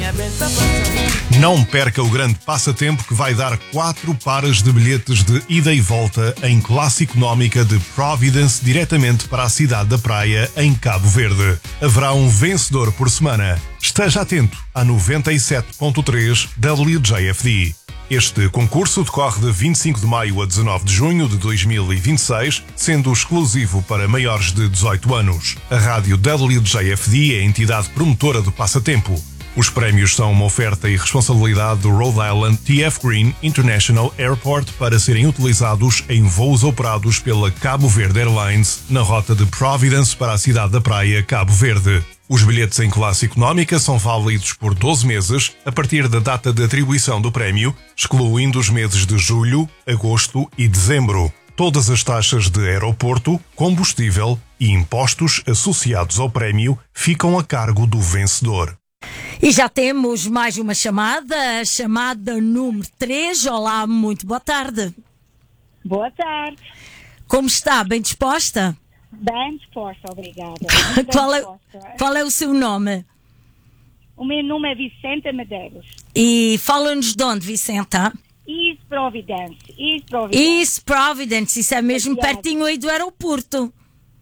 Não perca o grande passatempo que vai dar 4 pares de bilhetes de ida e volta em classe económica de Providence diretamente para a cidade da praia em Cabo Verde. Haverá um vencedor por semana. Esteja atento a 97.3 WJFD. Este concurso decorre de 25 de maio a 19 de junho de 2026, sendo exclusivo para maiores de 18 anos. A rádio WJFD é a entidade promotora do passatempo. Os prémios são uma oferta e responsabilidade do Rhode Island TF Green International Airport para serem utilizados em voos operados pela Cabo Verde Airlines na rota de Providence para a cidade da praia Cabo Verde. Os bilhetes em classe económica são válidos por 12 meses a partir da data de atribuição do prémio, excluindo os meses de julho, agosto e dezembro. Todas as taxas de aeroporto, combustível e impostos associados ao prémio ficam a cargo do vencedor. E já temos mais uma chamada, a chamada número 3. Olá, muito boa tarde. Boa tarde. Como está? Bem disposta? Bem disposta, obrigada. Qual é o seu nome? O meu nome é Vicenta Medeiros. E fala-nos de onde, Vicenta? East Providence. East Providence, isso é mesmo pertinho aí do aeroporto.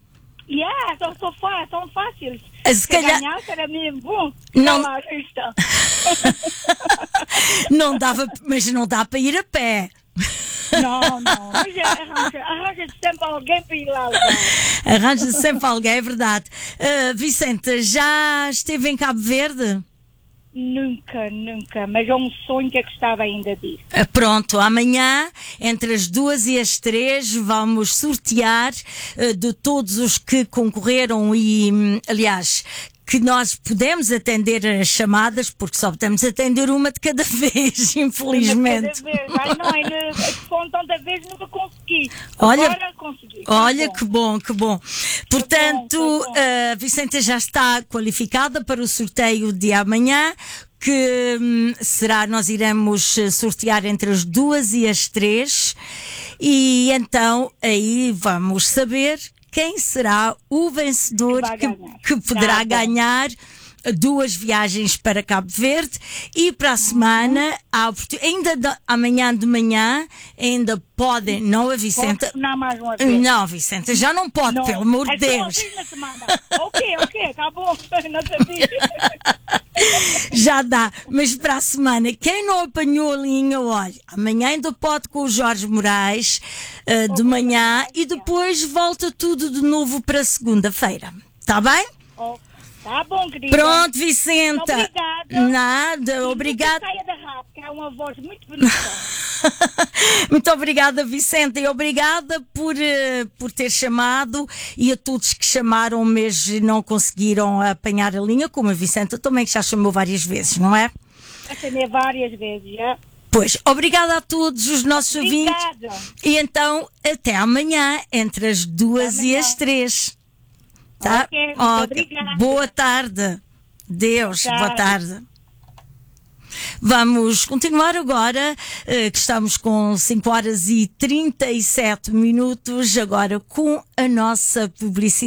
São fáceis. Se calhar... ganhar era mesmo bom. Não. Mas não dá para ir a pé. Não. Mas arranja sempre alguém para ir lá levar. Arranja sempre alguém, é verdade. Vicenta, já esteve em Cabo Verde? Nunca, mas é um sonho que eu gostava ainda disso. Pronto, amanhã, entre as 2 e as 3, vamos sortear de todos os que concorreram e, aliás, que nós podemos atender as chamadas, porque só podemos atender uma de cada vez, infelizmente. Uma de cada vez. Tanta vez nunca consegui. Agora consegui. Olha, que bom. Portanto, a Vicenta já está qualificada para o sorteio de amanhã, que nós iremos sortear entre as 2 e as 3, e então aí vamos saber quem será o vencedor que poderá ganhar 2 viagens para Cabo Verde. E para a semana, amanhã de manhã, ainda podem, não a Vicenta. Mais uma vez. Não, Vicenta, já não pode, não. Pelo amor de Deus. Na semana. Ok, tá bom. Não sabia. Já dá, mas para a semana, quem não apanhou a linha, olha, amanhã ainda pode com o Jorge Moraes de manhã e depois volta tudo de novo para segunda-feira. Está bem? Tá bom, querida. Pronto, Vicenta. Obrigada. Nada, obrigada. Saia da rádio, que é uma voz muito bonita. Muito obrigada, Vicenta, e obrigada por ter chamado, e a todos que chamaram mesmo e não conseguiram apanhar a linha, como a Vicenta também, que já chamou várias vezes, não é? Já chamei várias vezes, já. Pois, obrigada a todos os nossos ouvintes. E então, até amanhã, entre as 2 e as 3. Tá? Ok, obrigada. Boa tarde. Deus, boa tarde. Vamos continuar agora, que estamos com 5 horas e 37 minutos, agora com a nossa publicidade.